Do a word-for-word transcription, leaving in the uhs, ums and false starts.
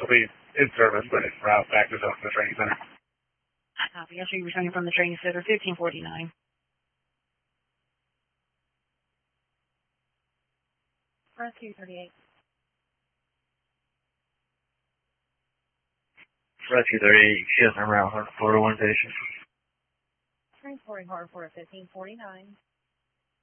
be in service, but it's route back to the, the training center. Copy. I'll show you returning from the training center, fifteen forty-nine. Rescue thirty-eight. Rescue thirty-eight, shifting around four to one station. Transporting hard for a fifteen forty-nine.